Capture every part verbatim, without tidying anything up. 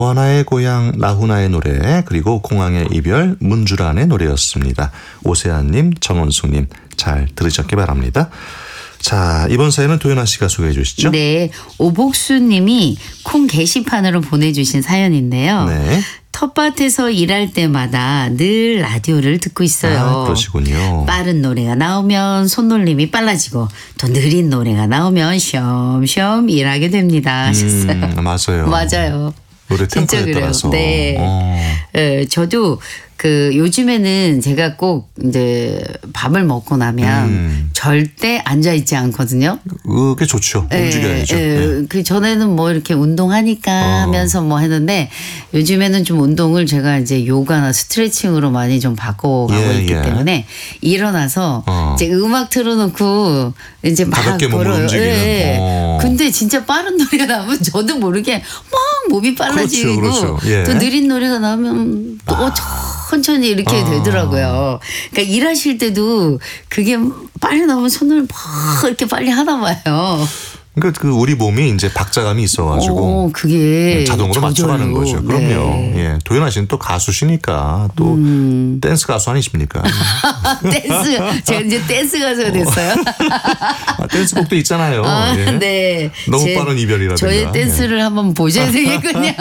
원하의 고향 나훈아의 노래, 그리고 공항의 이별 문주란의 노래였습니다. 오세아님, 정원숙님 잘 들으셨기 바랍니다. 자, 이번 사연은 도연아 씨가 소개해 주시죠. 네, 오복수님이 콩 게시판으로 보내주신 사연인데요. 네. 텃밭에서 일할 때마다 늘 라디오를 듣고 있어요. 아, 그러시군요. 빠른 노래가 나오면 손놀림이 빨라지고 또 느린 노래가 나오면 쉬엄쉬엄 일하게 됩니다 하셨어요. 음, 맞아요. 맞아요. 노래 진짜 템포에 그래요. 따라서. 네. 어. 네, 저도 그 요즘에는 제가 꼭 이제 밥을 먹고 나면 음. 절대 앉아 있지 않거든요. 그게 좋죠. 움직여야죠. 예, 예. 네. 그 전에는 뭐 이렇게 운동하니까 어. 하면서 뭐 했는데 요즘에는 좀 운동을 제가 이제 요가나 스트레칭으로 많이 좀 바꿔가고 예, 있기 예. 때문에 일어나서 어. 이제 음악 틀어놓고 이제 막 가볍게 몸을 걸어요. 움직이는. 예. 어. 근데 진짜 빠른 노래가 나오면 저도 모르게 막 몸이 빨라지고 그렇죠, 그렇죠. 예. 또 느린 노래가 나오면 또 아. 천천히 이렇게 아. 되더라고요. 그러니까 일하실 때도 그게 빨리 나오면 손을 막 이렇게 빨리 하나 봐요. 그러니까 그 우리 몸이 이제 박자감이 있어가지고 어, 그게 자동으로 맞춰가는 저절로. 거죠. 그럼요. 네. 예, 도연아 씨는 또 가수시니까 또 음. 댄스 가수 아니십니까? 댄스 제가 이제 댄스 가수가 됐어요. 아, 댄스곡도 있잖아요. 아, 예. 네. 너무 제- 빠른 이별이라든가. 저의 댄스를 예. 한번 보셔야 되겠군요.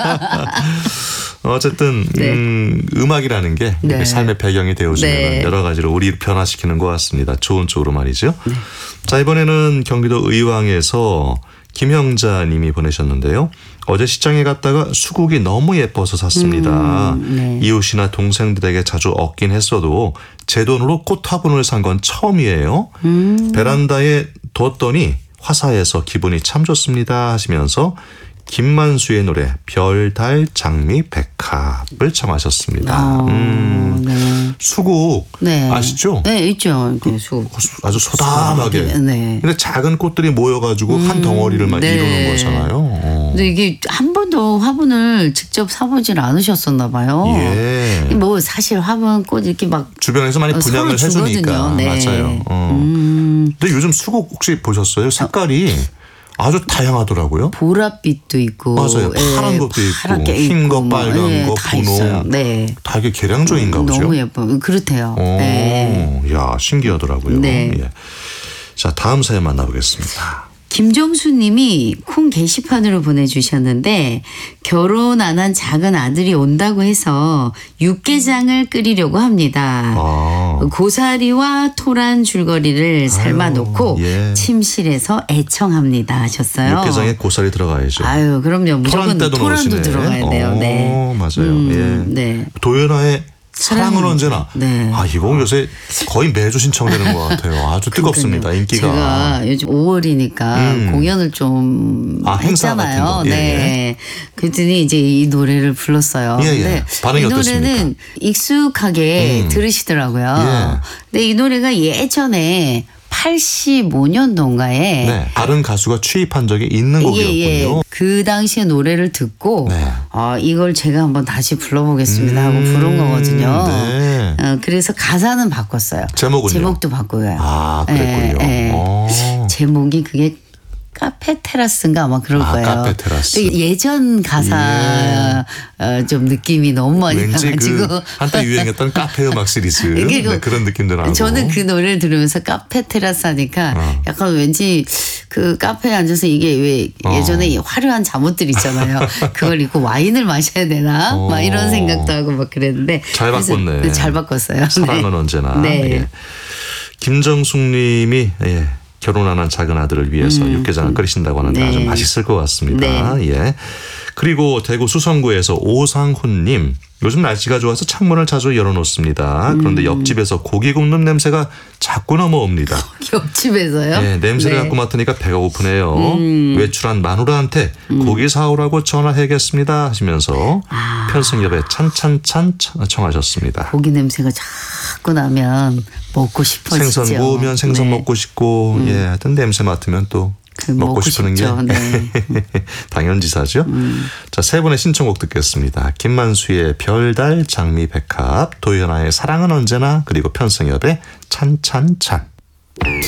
어쨌든 네. 음, 음악이라는 게 네. 이렇게 삶의 배경이 되어주면 네. 여러 가지로 우리 변화시키는 것 같습니다. 좋은 쪽으로 말이죠. 네. 자, 이번에는 경기도 의왕에서 김형자 님이 보내셨는데요. 어제 시장에 갔다가 수국이 너무 예뻐서 샀습니다. 음, 네. 이웃이나 동생들에게 자주 얻긴 했어도 제 돈으로 꽃 화분을 산 건 처음이에요. 음. 베란다에 두었더니 화사해서 기분이 참 좋습니다 하시면서 김만수의 노래 별, 달, 장미, 백합을 청하셨습니다. 아, 음, 네. 수국 네. 아시죠? 네, 있죠. 그 수. 아주 소담하게. 네. 근데 작은 꽃들이 모여가지고 한 덩어리를 막 네. 이루는 거잖아요. 어. 근데 이게 한 번도 화분을 직접 사보질 않으셨었나 봐요. 예. 뭐 사실 화분 꽃 이렇게 막 주변에서 많이 어, 분양을 서로 해주니까. 주거든요. 네. 맞아요. 어. 음, 근데 요즘 수국 혹시 보셨어요? 색깔이 아주 다양하더라고요. 보랏빛도 있고, 맞아요. 파란 것도 있고, 파랗게 흰 거, 있고, 뭐, 빨간 예, 거, 다 분홍. 있어요. 네. 다 이게 계량종인가 보죠. 너무 예뻐. 그렇대요. 오, 네. 야, 신기하더라고요. 네. 예. 자, 다음 사연 만나보겠습니다. 김정수 님이 콩 게시판으로 보내주셨는데 결혼 안 한 작은 아들이 온다고 해서 육개장을 끓이려고 합니다. 아, 고사리와 토란 줄거리를 삶아 놓고 예. 침실에서 애청합니다 하셨어요. 육개장에 고사리 들어가야죠. 아유, 그럼요. 무조건 토란 때도 토란도 넣으시네. 들어가야 돼요. 네. 어, 맞아요. 음, 예. 네. 도연아의 사랑은 사랑은 언제나. 네. 아, 이거 요새 거의 매주 신청되는 것 같아요. 아주 뜨겁습니다. 인기가. 제가 요즘 오월이니까 음. 공연을 좀 아, 행사 했잖아요. 같은 거. 예, 네. 그랬더니 이제 이 노래를 불렀어요. 예, 예. 근데 반응이 이 어떻습니까? 노래는 익숙하게 음. 들으시더라고요. 예. 근데 이 노래가 예전에 팔십오 년도인가에 네. 다른 가수가 취입한 적이 있는 곡이었군요. 예, 예. 그 당시에 노래를 듣고 네. 아, 이걸 제가 한번 다시 불러보겠습니다 하고 음, 부른 거거든요. 네. 어, 그래서 가사는 바꿨어요. 제목은요? 제목도 바꾸고요. 아, 그랬군요. 예, 예. 어. 제목이 그게 카페 테라스인가 아마 그럴 아, 거예요. 카페 테라스. 근데 예전 가사 어, 좀 느낌이 너무 많이 왠지 나가지고 그 한때 유행했던 카페 음악 시리즈 이게 네, 그- 그런 느낌도 나고. 저는 그 노래를 들으면서 카페 테라스 하니까 어. 약간 왠지 그 카페에 앉아서 이게 왜 어. 예전에 화려한 잠옷들 있잖아요. 그걸 입고 와인을 마셔야 되나? 어. 막 이런 생각도 하고 막 그랬는데. 잘 그래서 바꿨네. 네, 잘 바꿨어요. 사랑은 네. 언제나. 네. 예. 김정숙 님이 예. 결혼 안 한 작은 아들을 위해서 육개장을 끓이신다고 하는데 네. 아주 맛있을 것 같습니다. 네. 예. 그리고 대구 수성구에서 오상훈 님. 요즘 날씨가 좋아서 창문을 자주 열어놓습니다. 그런데 옆집에서 고기 굽는 냄새가 자꾸 넘어옵니다. 옆집에서요? 네, 냄새를 네. 갖고 맡으니까 배가 고프네요. 음. 외출한 마누라한테 고기 사오라고 전화해야겠습니다 하시면서 아. 편승엽의 찬찬찬 청하셨습니다. 고기 냄새가 자꾸 나면 먹고 싶어지죠. 생선 구우면 생선 네. 먹고 싶고 예, 하여튼 냄새 맡으면 또 그 먹고, 먹고 싶은 싶죠. 게 네. 당연지사죠. 음. 자, 세 분의 신청곡 듣겠습니다. 김만수의 별달 장미 백합, 도연아의 사랑은 언제나, 그리고 편승엽의 찬찬찬.